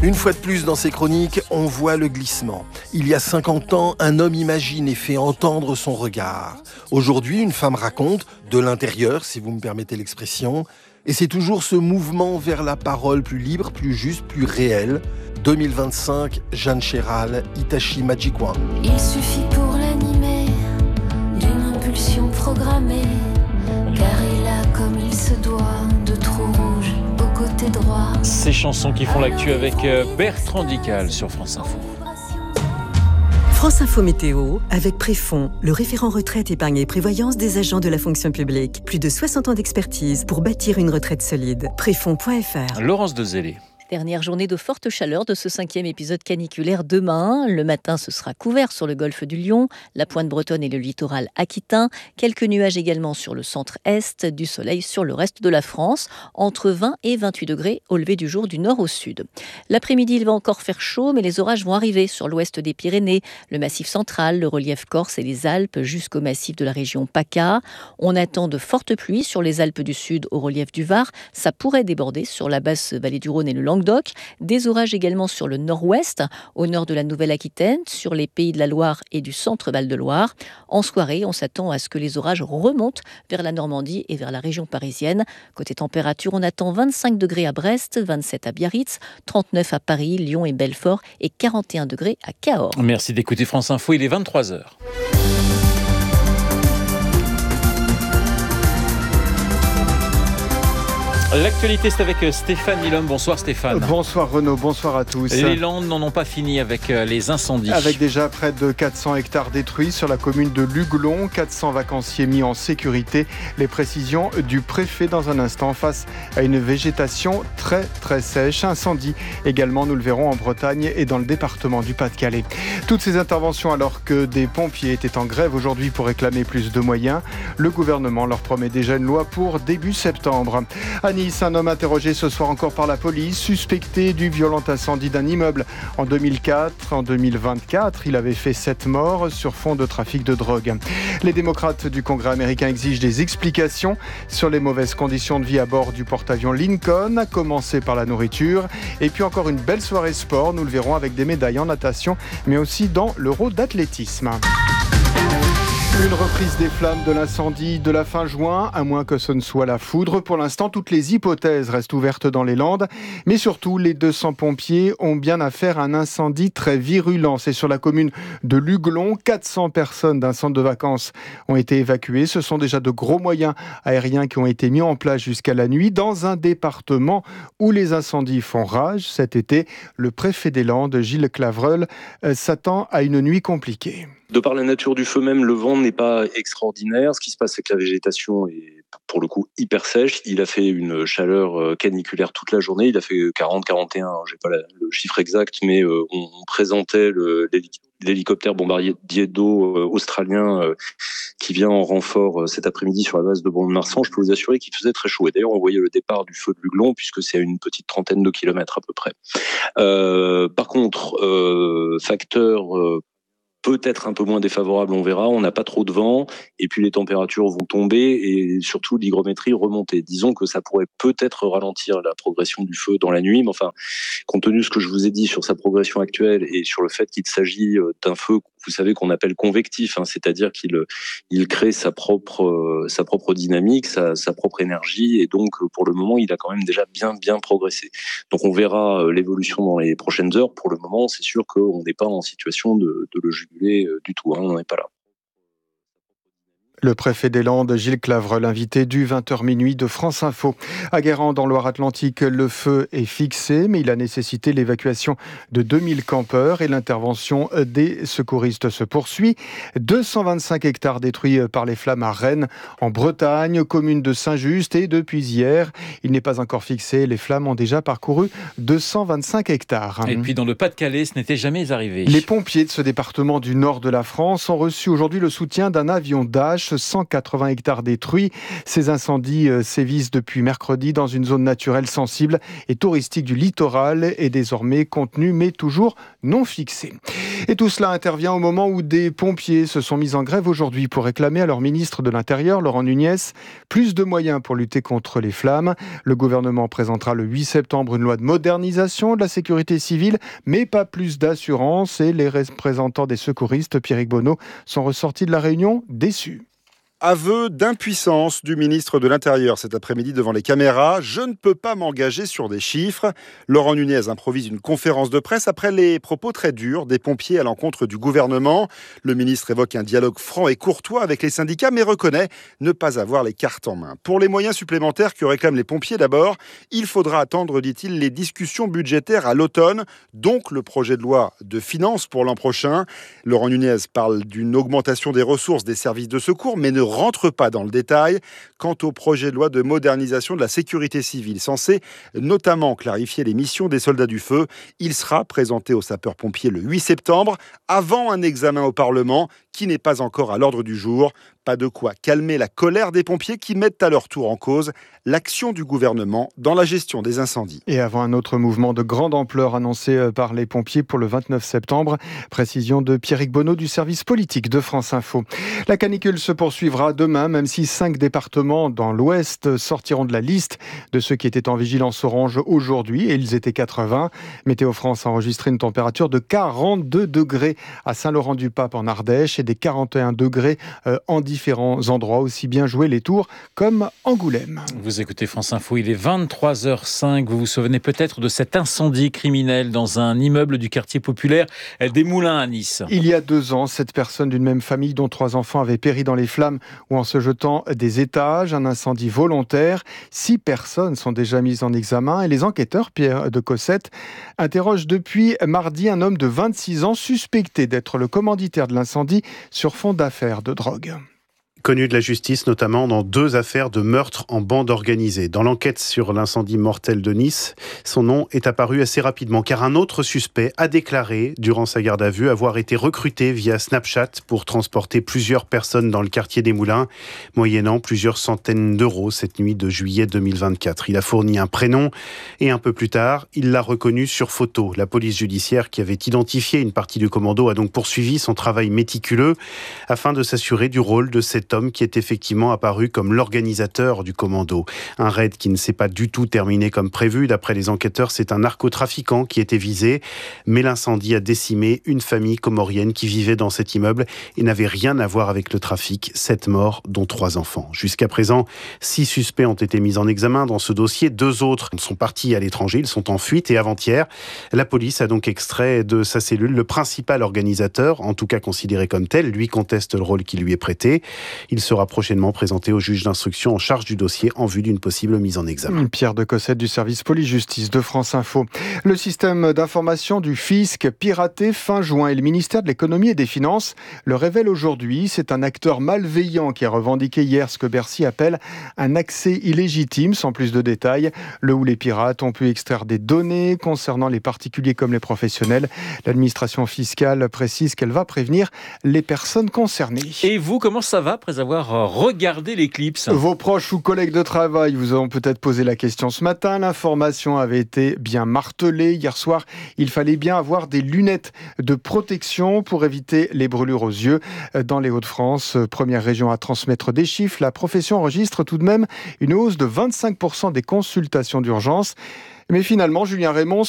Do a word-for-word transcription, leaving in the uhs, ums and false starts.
Une fois de plus dans ces chroniques, on voit le glissement. Il y a cinquante ans, un homme imagine et fait entendre son regard. Aujourd'hui, une femme raconte, de l'intérieur, si vous me permettez l'expression, et c'est toujours ce mouvement vers la parole plus libre, plus juste, plus réelle. deux mille vingt-cinq, Jeanne Chéral, Itachi Majikwan. Il suffit pour l'animer d'une impulsion programmée, car il a comme il se doit de trous rouges au côté droit. Ces chansons qui font l'actu avec Bertrand Dical sur France Info. France Info Météo, avec Préfond, le référent retraite, épargne et prévoyance des agents de la fonction publique. Plus de soixante ans d'expertise pour bâtir une retraite solide. Préfond point F R. Laurence Dezellé. Dernière journée de forte chaleur de ce cinquième épisode caniculaire demain. Le matin, ce sera couvert sur le golfe du Lion, la pointe bretonne et le littoral aquitain. Quelques nuages également sur le centre-est, du soleil sur le reste de la France. Entre vingt et vingt-huit degrés au lever du jour du nord au sud. L'après-midi, il va encore faire chaud, mais les orages vont arriver sur l'ouest des Pyrénées, le massif central, le relief corse et les Alpes jusqu'au massif de la région PACA. On attend de fortes pluies sur les Alpes du Sud au relief du Var. Ça pourrait déborder sur la basse vallée du Rhône et le Languedoc. Des orages également sur le nord-ouest, au nord de la Nouvelle-Aquitaine, sur les Pays de la Loire et du centre Val-de-Loire. En soirée, on s'attend à ce que les orages remontent vers la Normandie et vers la région parisienne. Côté température, on attend vingt-cinq degrés à Brest, vingt-sept à Biarritz, trente-neuf à Paris, Lyon et Belfort et quarante et un degrés à Cahors. Merci d'écouter France Info, il est vingt-trois heures. L'actualité, c'est avec Stéphane Milhomme. Bonsoir Stéphane. Bonsoir Renaud, bonsoir à tous. Les Landes n'en ont pas fini avec les incendies. Avec déjà près de quatre cents hectares détruits sur la commune de Luglon, quatre cents vacanciers mis en sécurité. Les précisions du préfet dans un instant face à une végétation très très sèche. Incendie également, nous le verrons en Bretagne et dans le département du Pas-de-Calais. Toutes ces interventions alors que des pompiers étaient en grève aujourd'hui pour réclamer plus de moyens. Le gouvernement leur promet déjà une loi pour début septembre. À Nice, un homme interrogé ce soir encore par la police, suspecté du violent incendie d'un immeuble en deux mille quatre. En deux mille vingt-quatre, il avait fait sept morts sur fond de trafic de drogue. Les démocrates du Congrès américain exigent des explications sur les mauvaises conditions de vie à bord du porte-avions Lincoln, à commencer par la nourriture. Et puis encore une belle soirée sport, nous le verrons avec des médailles en natation, mais aussi dans l'Euro d'athlétisme. Une reprise des flammes de l'incendie de la fin juin, à moins que ce ne soit la foudre. Pour l'instant, toutes les hypothèses restent ouvertes dans les Landes. Mais surtout, les deux cents pompiers ont bien affaire à un incendie très virulent. C'est sur la commune de Luglon. quatre cents personnes d'un centre de vacances ont été évacuées. Ce sont déjà de gros moyens aériens qui ont été mis en place jusqu'à la nuit dans un département où les incendies font rage. Cet été, le préfet des Landes, Gilles Clavreul, s'attend à une nuit compliquée. De par la nature du feu même, le vent n'est pas extraordinaire. Ce qui se passe, c'est que la végétation est pour le coup hyper sèche. Il a fait une chaleur caniculaire toute la journée. Il a fait quarante, quarante et un, j'ai pas la, le chiffre exact, mais euh, on, on présentait le, l'hélicoptère bombardier d'eau euh, australien euh, qui vient en renfort euh, cet après-midi sur la base de Mont-de-Marsan. Je peux vous assurer qu'il faisait très chaud. Et d'ailleurs, on voyait le départ du feu de Luglon, puisque c'est à une petite trentaine de kilomètres à peu près. Euh, par contre, euh, facteur... Euh, peut-être un peu moins défavorable, on verra. On n'a pas trop de vent et puis les températures vont tomber et surtout l'hygrométrie remonter. Disons que ça pourrait peut-être ralentir la progression du feu dans la nuit, mais enfin, compte tenu de ce que je vous ai dit sur sa progression actuelle et sur le fait qu'il s'agit d'un feu, vous savez, qu'on appelle convectif, hein, c'est-à-dire qu'il il crée sa propre sa propre dynamique, sa, sa propre énergie et donc pour le moment, il a quand même déjà bien bien progressé. Donc on verra l'évolution dans les prochaines heures. Pour le moment, c'est sûr qu'on n'est pas en situation de, de le juger du tout, hein, on n'en est pas là. Le préfet des Landes, Gilles Clavreul, invité du vingt heures minuit de France Info. À Guérande, dans Loire-Atlantique, le feu est fixé, mais il a nécessité l'évacuation de deux mille campeurs et l'intervention des secouristes se poursuit. deux cent vingt-cinq hectares détruits par les flammes à Rennes, en Bretagne, commune de Saint-Just, et depuis hier, il n'est pas encore fixé. Les flammes ont déjà parcouru deux cent vingt-cinq hectares. Et puis dans le Pas-de-Calais, ce n'était jamais arrivé. Les pompiers de ce département du nord de la France ont reçu aujourd'hui le soutien d'un avion Dash. plus cent quatre-vingts hectares détruits. Ces incendies sévissent depuis mercredi dans une zone naturelle sensible et touristique du littoral et désormais contenue mais toujours non fixée. Et tout cela intervient au moment où des pompiers se sont mis en grève aujourd'hui pour réclamer à leur ministre de l'Intérieur, Laurent Nunez, plus de moyens pour lutter contre les flammes. Le gouvernement présentera le huit septembre une loi de modernisation de la sécurité civile, mais pas plus d'assurance. Et les représentants des secouristes, Pierrick Bonneau, sont ressortis de la réunion déçus. Aveu d'impuissance du ministre de l'Intérieur cet après-midi devant les caméras. Je ne peux pas m'engager sur des chiffres. Laurent Nunez improvise une conférence de presse après les propos très durs des pompiers à l'encontre du gouvernement. Le ministre évoque un dialogue franc et courtois avec les syndicats, mais reconnaît ne pas avoir les cartes en main. Pour les moyens supplémentaires que réclament les pompiers d'abord, il faudra attendre, dit-il, les discussions budgétaires à l'automne, donc le projet de loi de finances pour l'an prochain. Laurent Nunez parle d'une augmentation des ressources des services de secours, mais ne rentre pas dans le détail quant au projet de loi de modernisation de la sécurité civile, censé notamment clarifier les missions des soldats du feu. Il sera présenté aux sapeurs-pompiers le huit septembre, avant un examen au Parlement qui n'est pas encore à l'ordre du jour. Pas de quoi calmer la colère des pompiers qui mettent à leur tour en cause l'action du gouvernement dans la gestion des incendies. Et avant un autre mouvement de grande ampleur annoncé par les pompiers pour le vingt-neuf septembre, précision de Pierrick Bonneau du service politique de France Info. La canicule se poursuivra demain, même si cinq départements dans l'Ouest sortiront de la liste de ceux qui étaient en vigilance orange aujourd'hui, et ils étaient quatre-vingts. Météo France a enregistré une température de quarante-deux degrés à Saint-Laurent-du-Pape en Ardèche et des quarante et un degrés en différents endroits, aussi bien jouer les tours comme Angoulême. Vous écoutez France Info, il est vingt-trois heures cinq. Vous vous souvenez peut-être de cet incendie criminel dans un immeuble du quartier populaire des Moulins à Nice. Il y a deux ans, sept personnes d'une même famille dont trois enfants avaient péri dans les flammes ou en se jetant des étages. Un incendie volontaire. Six personnes sont déjà mises en examen et les enquêteurs, Pierre de Cossette, interrogent depuis mardi un homme de vingt-six ans suspecté d'être le commanditaire de l'incendie sur fond d'affaires de drogue. Connu de la justice, notamment dans deux affaires de meurtre en bande organisée. Dans l'enquête sur l'incendie mortel de Nice, son nom est apparu assez rapidement, car un autre suspect a déclaré, durant sa garde à vue, avoir été recruté via Snapchat pour transporter plusieurs personnes dans le quartier des Moulins, moyennant plusieurs centaines d'euros cette nuit de juillet deux mille vingt-quatre. Il a fourni un prénom et un peu plus tard, il l'a reconnu sur photo. La police judiciaire, qui avait identifié une partie du commando, a donc poursuivi son travail méticuleux afin de s'assurer du rôle de cet homme qui est effectivement apparu comme l'organisateur du commando. Un raid qui ne s'est pas du tout terminé comme prévu. D'après les enquêteurs, c'est un narcotrafiquant qui était visé. Mais l'incendie a décimé une famille comorienne qui vivait dans cet immeuble et n'avait rien à voir avec le trafic. Sept morts, dont trois enfants. Jusqu'à présent, six suspects ont été mis en examen dans ce dossier. Deux autres sont partis à l'étranger. Ils sont en fuite. Et avant-hier, la police a donc extrait de sa cellule le principal organisateur, en tout cas considéré comme tel. Lui conteste le rôle qui lui est prêté. Il sera prochainement présenté au juge d'instruction en charge du dossier en vue d'une possible mise en examen. Pierre de Cossette du service police-justice de France Info. Le système d'information du fisc piraté fin juin et le ministère de l'économie et des finances le révèle aujourd'hui. C'est un acteur malveillant qui a revendiqué hier ce que Bercy appelle un accès illégitime, sans plus de détails. Le ou les pirates ont pu extraire des données concernant les particuliers comme les professionnels. L'administration fiscale précise qu'elle va prévenir les personnes concernées. Et vous, comment ça va après avoir regardé l'éclipse? Vos proches ou collègues de travail vous ont peut-être posé la question ce matin. L'information avait été bien martelée. Hier soir, il fallait bien avoir des lunettes de protection pour éviter les brûlures aux yeux. Dans les Hauts-de-France, première région à transmettre des chiffres, la profession enregistre tout de même une hausse de vingt-cinq pour cent des consultations d'urgence. Mais finalement, Julien Raymond,